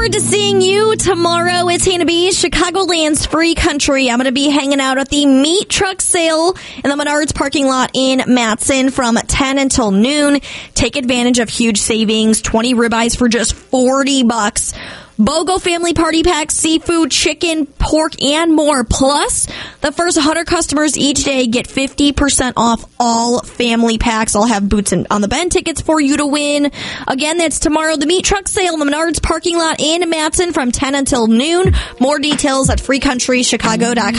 forward to seeing you tomorrow. It's Hannah B, Chicagoland's Free Country. I'm going to be hanging out at the meat truck sale in the Menards parking lot in Matson from 10 until noon. Take advantage of huge savings. 20 ribeyes for just $40. BOGO family party packs, seafood, chicken, pork, and more. Plus, the first 100 customers each day get 50% off all family packs. I'll have Boots on the Bend tickets for you to win. Again, that's tomorrow, the meat truck sale in the Menards parking lot in Matson from 10 until noon. More details at freecountrychicago.com.